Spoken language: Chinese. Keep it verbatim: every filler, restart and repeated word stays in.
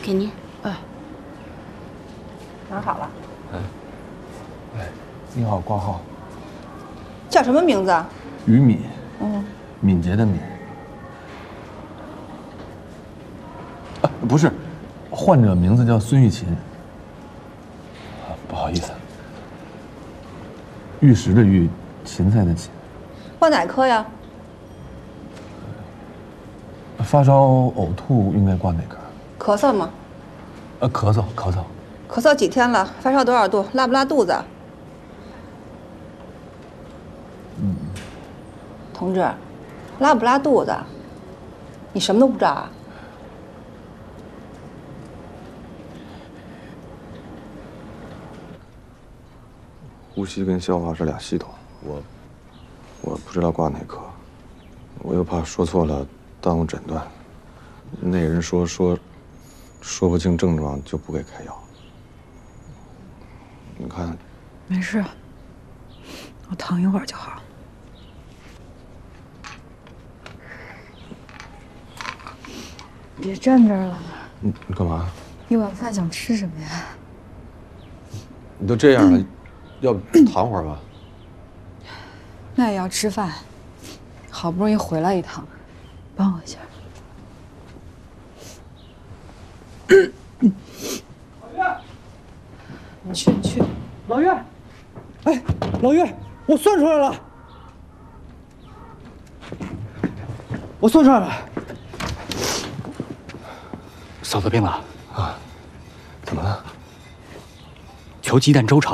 给您。 哎， 拿好了。 哎，哎，你好，挂号。 叫什么名字？ 于敏。 嗯， 敏捷的敏。啊，不是，患者名字叫孙玉琴。啊，不好意思。玉石的玉，芹菜的芹。 挂哪科呀？ 发烧、呕吐应该挂哪科？ 咳嗽吗？ 呃，咳嗽，咳嗽。 咳嗽几天了？发烧多少度？拉不拉肚子？ 嗯。 同志，拉不拉肚子？你什么都不知道啊？ 呼吸跟消化是俩系统，我我不知道挂哪科，我又怕说错了耽误诊断。那人说说说不清症状就不给开药。你看， 没事，我躺一会儿就好。别站这儿了。 你你干嘛？ 一碗饭想吃什么呀？ 你都这样了，要不躺会儿吧？ 那也要吃饭，好不容易回来一趟，帮我一下。 老岳， 你去你去。 老岳，哎，老岳，我算出来了，我算出来了。 嫂子病了啊？怎么了？ 荞鸡蛋粥炒。